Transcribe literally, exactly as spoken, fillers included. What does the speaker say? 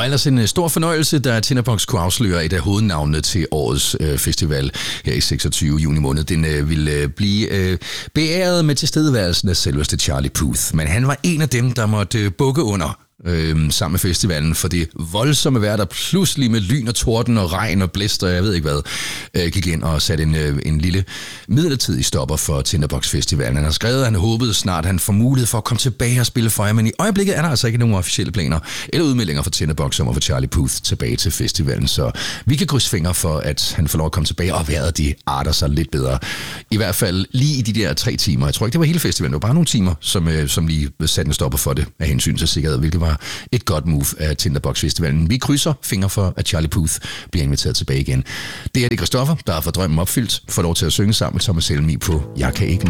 ellers en stor fornøjelse, da Tinderbox kunne afsløre et af hovednavnene til årets øh, festival her i seksogtyvende juni måned. Den øh, ville øh, blive øh, beæret med tilstedeværelsen af selveste Charlie Puth. Men han var en af dem, der måtte øh, bukke under Øhm, sammen med festivalen, for det voldsomme vejr, der pludselig med lyn og torden og regn og blæster, jeg ved ikke hvad, øh, gik ind og satte en, øh, en lille midlertidig stopper for Tinderbox Festivalen. Han har skrevet, at han håbede snart, at han får mulighed for at komme tilbage og spille for jer, men i øjeblikket er der altså ikke nogen officielle planer eller udmeldinger fra Tinderbox om at få Charlie Puth tilbage til festivalen, så vi kan krydse fingre for, at han får lov at komme tilbage, og vejret de arter sig lidt bedre. I hvert fald lige i de der tre timer. Jeg tror ikke, det var hele festivalen, det var bare nogle timer, som, øh, som lige satte en stopper for det af hensyn til sikkerhed, hvilket var et godt move af Tinderbox Festivalen. Vi krydser fingre for, at Charlie Puth bliver inviteret tilbage igen. Det er det Christoffer, der har fået drømmen opfyldt, får lov til at synge sammen med Thomas Helmig på Jeg kan ikke